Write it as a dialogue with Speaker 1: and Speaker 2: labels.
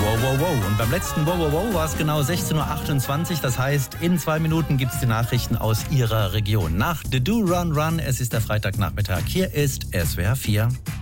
Speaker 1: Wow, wow, wow. Und beim letzten Wow, wow, wow war es genau 16.28 Uhr. Das heißt, in 2 Minuten gibt es die Nachrichten aus Ihrer Region. Nach The Do Run Run, es ist der Freitagnachmittag. Hier ist SWR 4.